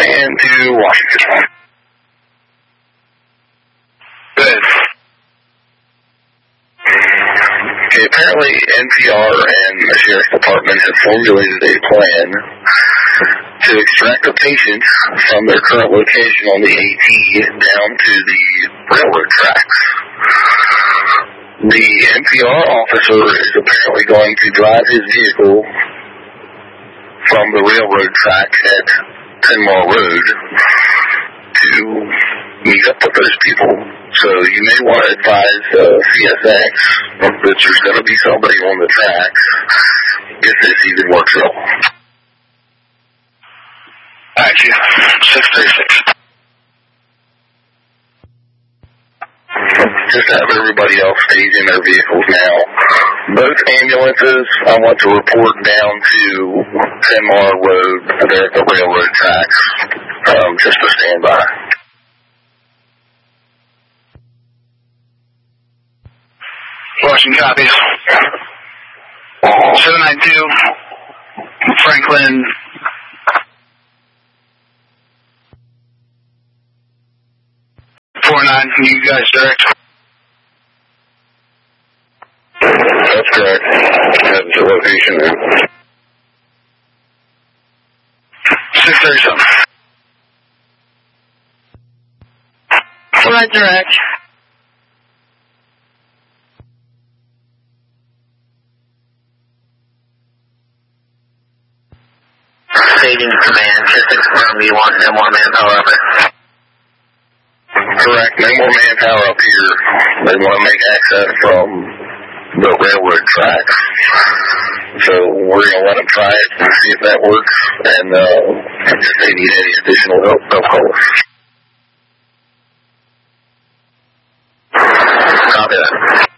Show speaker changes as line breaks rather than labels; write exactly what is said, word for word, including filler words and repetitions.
And to Washington. Good. Okay, apparently N P R and the Sheriff's Department have formulated a plan to extract a patient from their current location on the AT down to the railroad tracks. The N P R officer is apparently going to drive his vehicle from the railroad tracks at ten mile Road to meet up with those people. So you may want to advise uh, C S X that there's going to be somebody on the tracks if this even works out. Actually, six thirty-six. Just have everybody else stage in their vehicles now. Both ambulances, I want to report down to ten mile Road. They're at the railroad tracks, um, just to stand by. Washington copies. seven nine two, Franklin. four nine, you guys direct? That's correct. That's the location there. six thirty-seven. four nine direct. Stadium command, just confirm you want no more manpower up there. Correct, no more manpower up here. They want to make access from the railroad tracks. So we're going to let them try it and see if that works. And uh, if they need any additional help, they'll call us. Copy that.